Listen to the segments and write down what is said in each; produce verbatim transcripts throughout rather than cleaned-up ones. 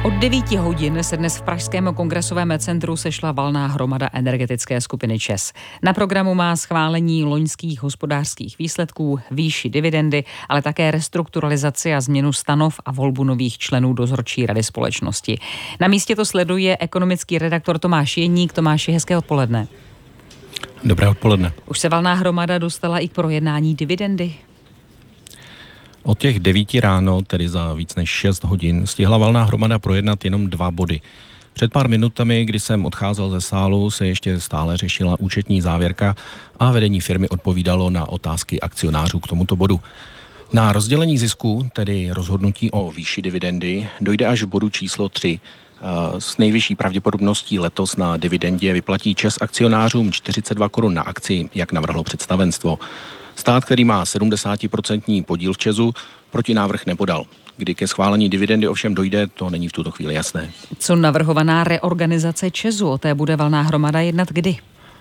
Od devíti hodin se dnes v pražském kongresovém centru sešla valná hromada energetické skupiny ČEZ. Na programu má schválení loňských hospodářských výsledků, výši dividendy, ale také restrukturalizaci a změnu stanov a volbu nových členů dozorčí rady společnosti. Na místě to sleduje ekonomický redaktor Tomáš Jeník. Tomáši, hezké odpoledne. Dobré odpoledne. Už se valná hromada dostala i k projednání dividendy? Od těch devíti ráno, tedy za víc než šest hodin, stihla valná hromada projednat jenom dva body. Před pár minutami, kdy jsem odcházel ze sálu, se ještě stále řešila účetní závěrka a vedení firmy odpovídalo na otázky akcionářů k tomuto bodu. Na rozdělení zisku, tedy rozhodnutí o výši dividendy, dojde až v bodu číslo tři. S nejvyšší pravděpodobností letos na dividendě vyplatí ČEZ akcionářům čtyřicet dva korun na akci, jak navrhlo představenstvo. Stát, který má sedmdesát procent podíl v ČEZu, protinávrh nepodal. Kdy ke schválení dividendy ovšem dojde, to není v tuto chvíli jasné. Co navrhovaná reorganizace ČEZu? O té bude valná hromada jednat kdy?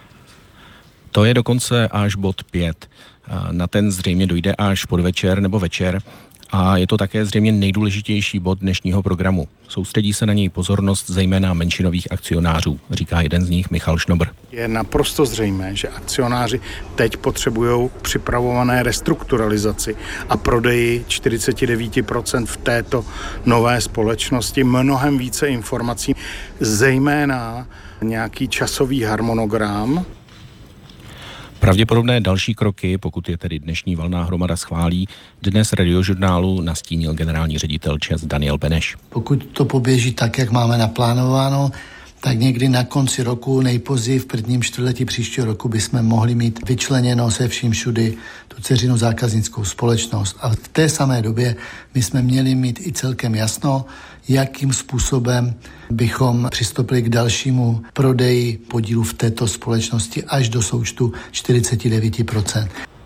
To je dokonce až bod pět. Na ten zřejmě dojde až podvečer nebo večer. A je to také zřejmě nejdůležitější bod dnešního programu. Soustředí se na něj pozornost zejména menšinových akcionářů, říká jeden z nich Michal Šnobr. Je naprosto zřejmé, že akcionáři teď potřebují připravované restrukturalizaci a prodeji čtyřicet devět procent v této nové společnosti mnohem více informací, zejména nějaký časový harmonogram. Pravděpodobné další kroky, pokud je tedy dnešní valná hromada schválí, dnes Radiožurnálu nastínil generální ředitel ČEZ Daniel Beneš. Pokud to poběží tak, jak máme naplánováno, tak někdy na konci roku, nejpozději v prvním čtvrtletí příštího roku bychom mohli mít vyčleněno se vším všudy tu dceřinou zákaznickou společnost. A v té samé době my jsme měli mít i celkem jasno, jakým způsobem bychom přistoupili k dalšímu prodeji podílu v této společnosti až do součtu čtyřicet devět procent.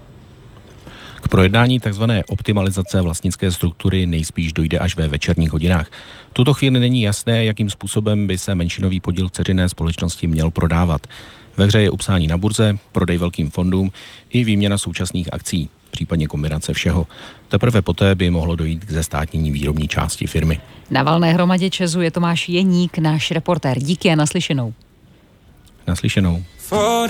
K projednání tzv. Optimalizace vlastnické struktury nejspíš dojde až ve večerních hodinách. V tuto chvíli není jasné, jakým způsobem by se menšinový podíl dceřiné společnosti měl prodávat. Ve hře je upsání na burze, prodej velkým fondům i výměna současných akcí, případně kombinace všeho. Teprve poté by mohlo dojít k zestátnění výrobní části firmy. Na valné hromadě ČEZu je Tomáš Jeník, náš reportér. Díky a naslyšenou. Naslyšenou.